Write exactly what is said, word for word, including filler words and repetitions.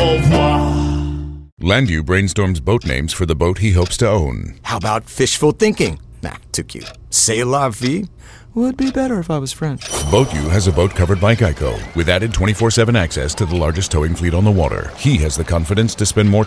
Au revoir. Landu brainstorms boat names for the boat he hopes to own. How about fishful thinking? Nah, too cute. C'est la vie? Would be better if I was French. BoatU has a boat covered by Geico with added twenty-four seven access to the largest towing fleet on the water. He has the confidence to spend more